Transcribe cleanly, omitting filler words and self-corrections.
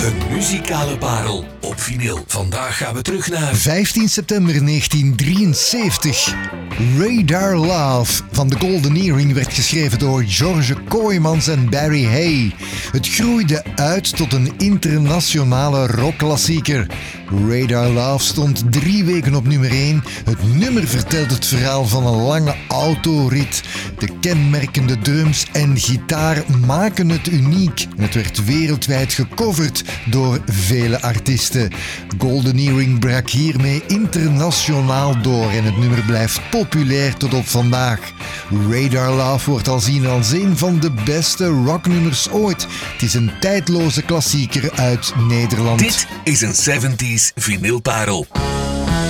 Een muzikale parel op vinyl. Vandaag gaan we terug naar 15 september 1973. Radar Love van The Golden Earring werd geschreven door George Kooijmans en Barry Hay. Het groeide uit tot een internationale rockklassieker. Radar Love stond 3 weken op nummer 1. Het nummer vertelt het verhaal van een lange autorit. De kenmerkende drums en gitaar maken het uniek. Het werd wereldwijd gecoverd door vele artiesten. Golden Earring brak hiermee internationaal door en het nummer blijft populair tot op vandaag. Radar Love wordt al zien als een van de beste rocknummers ooit. Het is een tijdloze klassieker uit Nederland. Dit is een 70s vinylparel.